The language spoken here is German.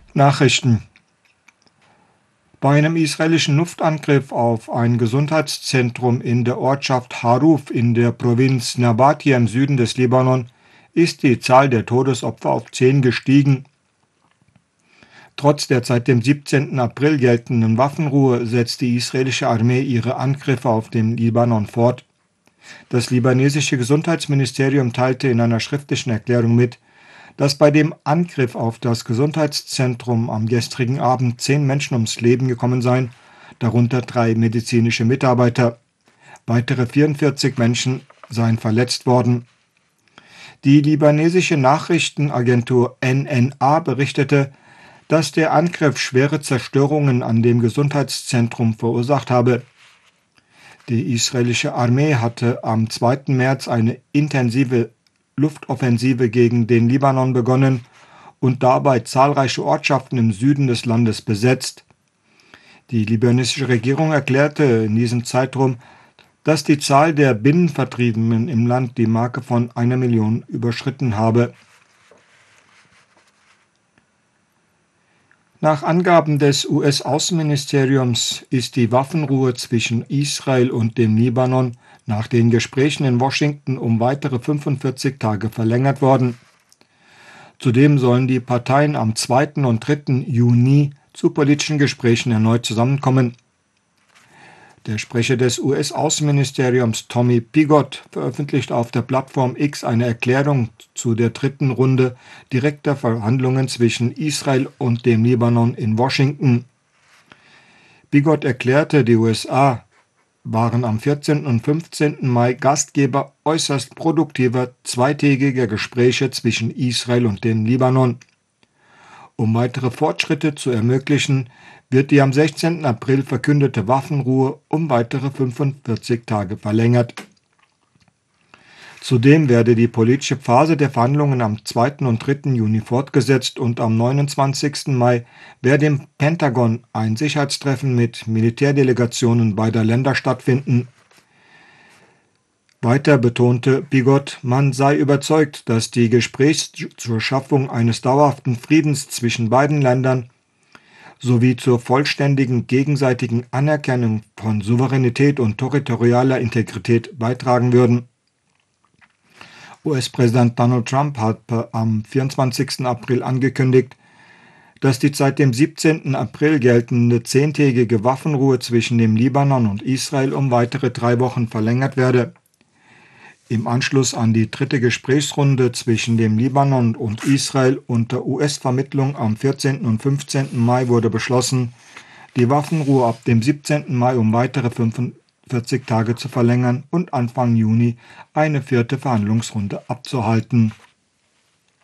Nachrichten. Bei einem israelischen Luftangriff auf ein Gesundheitszentrum in der Ortschaft Haruf in der Provinz Nabatia im Süden des Libanon ist die Zahl der Todesopfer auf 10 gestiegen. Trotz der seit dem 17. April geltenden Waffenruhe setzt die israelische Armee ihre Angriffe auf den Libanon fort. Das libanesische Gesundheitsministerium teilte in einer schriftlichen Erklärung mit, dass bei dem Angriff auf das Gesundheitszentrum am gestrigen Abend 10 Menschen ums Leben gekommen seien, darunter 3 medizinische Mitarbeiter. Weitere 44 Menschen seien verletzt worden. Die libanesische Nachrichtenagentur NNA berichtete, dass der Angriff schwere Zerstörungen an dem Gesundheitszentrum verursacht habe. Die israelische Armee hatte am 2. März eine intensive Luftoffensive gegen den Libanon begonnen und dabei zahlreiche Ortschaften im Süden des Landes besetzt. Die libanesische Regierung erklärte in diesem Zeitraum, dass die Zahl der Binnenvertriebenen im Land die Marke von 1 Million überschritten habe. Nach Angaben des US-Außenministeriums ist die Waffenruhe zwischen Israel und dem Libanon nach den Gesprächen in Washington um weitere 45 Tage verlängert worden. Zudem sollen die Parteien am 2. und 3. Juni zu politischen Gesprächen erneut zusammenkommen. Der Sprecher des US-Außenministeriums Tommy Pigott veröffentlicht auf der Plattform X eine Erklärung zu der 3. Runde direkter Verhandlungen zwischen Israel und dem Libanon in Washington. Pigott erklärte, die USA waren am 14. und 15. Mai Gastgeber äußerst produktiver zweitägiger Gespräche zwischen Israel und dem Libanon. Um weitere Fortschritte zu ermöglichen, wird die am 16. April verkündete Waffenruhe um weitere 45 Tage verlängert. Zudem werde die politische Phase der Verhandlungen am 2. und 3. Juni fortgesetzt und am 29. Mai werde im Pentagon ein Sicherheitstreffen mit Militärdelegationen beider Länder stattfinden. Weiter betonte Pigott, man sei überzeugt, dass die Gespräche zur Schaffung eines dauerhaften Friedens zwischen beiden Ländern sowie zur vollständigen gegenseitigen Anerkennung von Souveränität und territorialer Integrität beitragen würden. US-Präsident Donald Trump hat am 24. April angekündigt, dass die seit dem 17. April geltende 10-tägige Waffenruhe zwischen dem Libanon und Israel um weitere 3 Wochen verlängert werde. Im Anschluss an die 3. Gesprächsrunde zwischen dem Libanon und Israel unter US-Vermittlung am 14. und 15. Mai wurde beschlossen, die Waffenruhe ab dem 17. Mai um weitere 45 Tage zu verlängern und Anfang Juni eine 4. Verhandlungsrunde abzuhalten.